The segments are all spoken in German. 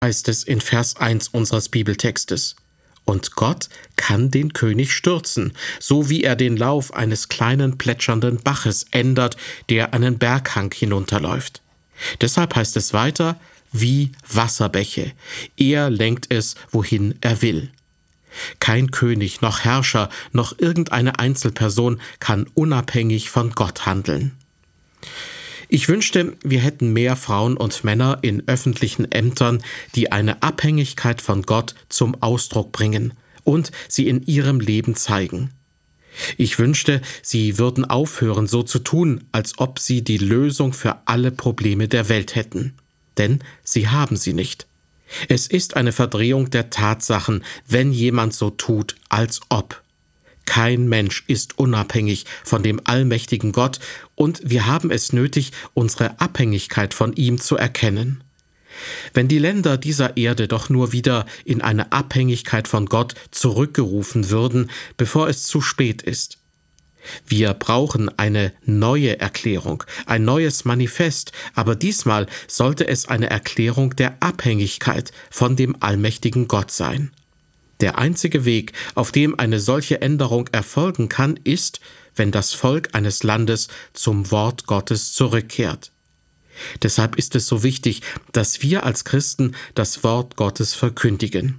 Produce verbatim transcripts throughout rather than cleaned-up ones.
heißt es in Vers eins unseres Bibeltextes. Und Gott kann den König stürzen, so wie er den Lauf eines kleinen plätschernden Baches ändert, der einen Berghang hinunterläuft. Deshalb heißt es weiter, wie Wasserbäche. Er lenkt es, wohin er will. Kein König, noch Herrscher, noch irgendeine Einzelperson kann unabhängig von Gott handeln. Ich wünschte, wir hätten mehr Frauen und Männer in öffentlichen Ämtern, die eine Abhängigkeit von Gott zum Ausdruck bringen und sie in ihrem Leben zeigen. Ich wünschte, sie würden aufhören, so zu tun, als ob sie die Lösung für alle Probleme der Welt hätten. Denn sie haben sie nicht. Es ist eine Verdrehung der Tatsachen, wenn jemand so tut, als ob. Kein Mensch ist unabhängig von dem allmächtigen Gott und wir haben es nötig, unsere Abhängigkeit von ihm zu erkennen. Wenn die Länder dieser Erde doch nur wieder in eine Abhängigkeit von Gott zurückgerufen würden, bevor es zu spät ist. Wir brauchen eine neue Erklärung, ein neues Manifest, aber diesmal sollte es eine Erklärung der Abhängigkeit von dem allmächtigen Gott sein. Der einzige Weg, auf dem eine solche Änderung erfolgen kann, ist, wenn das Volk eines Landes zum Wort Gottes zurückkehrt. Deshalb ist es so wichtig, dass wir als Christen das Wort Gottes verkündigen.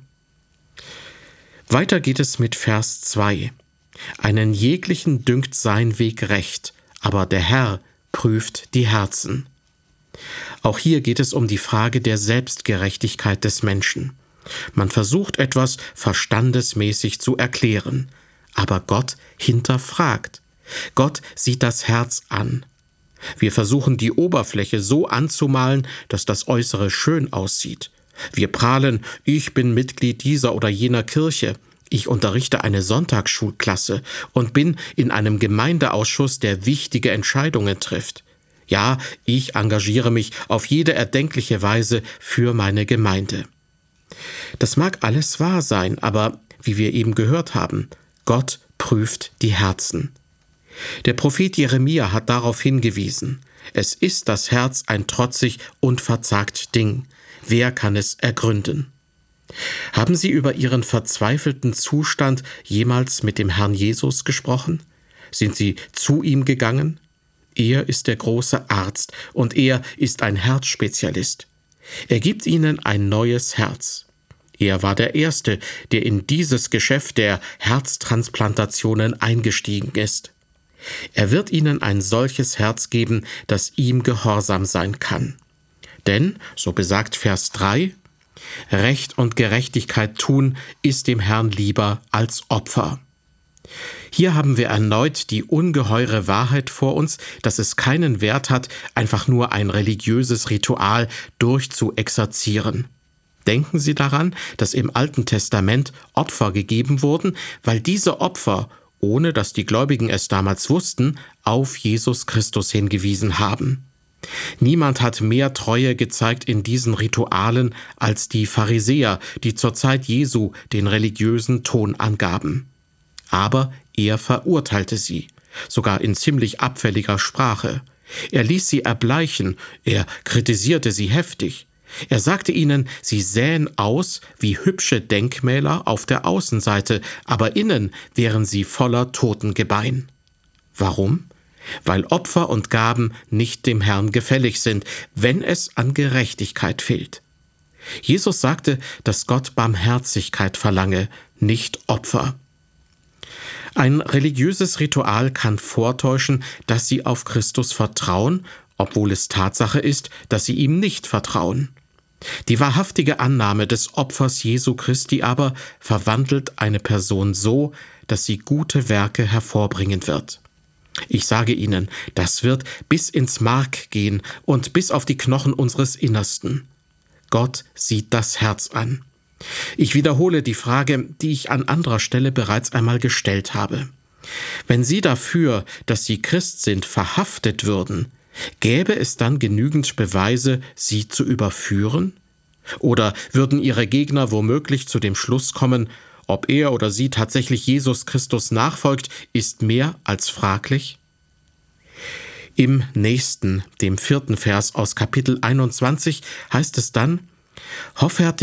Weiter geht es mit Vers zwei. Einen jeglichen dünkt sein Weg recht, aber der Herr prüft die Herzen. Auch hier geht es um die Frage der Selbstgerechtigkeit des Menschen. Man versucht etwas verstandesmäßig zu erklären, aber Gott hinterfragt. Gott sieht das Herz an. Wir versuchen die Oberfläche so anzumalen, dass das Äußere schön aussieht. Wir prahlen, ich bin Mitglied dieser oder jener Kirche, ich unterrichte eine Sonntagsschulklasse und bin in einem Gemeindeausschuss, der wichtige Entscheidungen trifft. Ja, ich engagiere mich auf jede erdenkliche Weise für meine Gemeinde. Das mag alles wahr sein, aber, wie wir eben gehört haben, Gott prüft die Herzen. Der Prophet Jeremia hat darauf hingewiesen, es ist das Herz ein trotzig und verzagt Ding. Wer kann es ergründen? Haben Sie über Ihren verzweifelten Zustand jemals mit dem Herrn Jesus gesprochen? Sind Sie zu ihm gegangen? Er ist der große Arzt und er ist ein Herzspezialist. Er gibt Ihnen ein neues Herz. Er war der Erste, der in dieses Geschäft der Herztransplantationen eingestiegen ist. Er wird Ihnen ein solches Herz geben, das ihm gehorsam sein kann. Denn, so besagt Vers drei, Recht und Gerechtigkeit tun ist dem Herrn lieber als Opfer. Hier haben wir erneut die ungeheure Wahrheit vor uns, dass es keinen Wert hat, einfach nur ein religiöses Ritual durchzuexerzieren. Denken Sie daran, dass im Alten Testament Opfer gegeben wurden, weil diese Opfer, ohne dass die Gläubigen es damals wussten, auf Jesus Christus hingewiesen haben. Niemand hat mehr Treue gezeigt in diesen Ritualen als die Pharisäer, die zur Zeit Jesu den religiösen Ton angaben. Aber er verurteilte sie, sogar in ziemlich abfälliger Sprache. Er ließ sie erbleichen, er kritisierte sie heftig. Er sagte ihnen, sie sähen aus wie hübsche Denkmäler auf der Außenseite, aber innen wären sie voller Totengebein. Warum? Weil Opfer und Gaben nicht dem Herrn gefällig sind, wenn es an Gerechtigkeit fehlt. Jesus sagte, dass Gott Barmherzigkeit verlange, nicht Opfer. Ein religiöses Ritual kann vortäuschen, dass sie auf Christus vertrauen, obwohl es Tatsache ist, dass sie ihm nicht vertrauen. Die wahrhaftige Annahme des Opfers Jesu Christi aber verwandelt eine Person so, dass sie gute Werke hervorbringen wird. Ich sage Ihnen, das wird bis ins Mark gehen und bis auf die Knochen unseres Innersten. Gott sieht das Herz an. Ich wiederhole die Frage, die ich an anderer Stelle bereits einmal gestellt habe. Wenn Sie dafür, dass Sie Christ sind, verhaftet würden, gäbe es dann genügend Beweise, Sie zu überführen? Oder würden Ihre Gegner womöglich zu dem Schluss kommen, ob er oder sie tatsächlich Jesus Christus nachfolgt, ist mehr als fraglich? Im nächsten, dem vierten Vers aus Kapitel einundzwanzig heißt es dann, Hoffe hat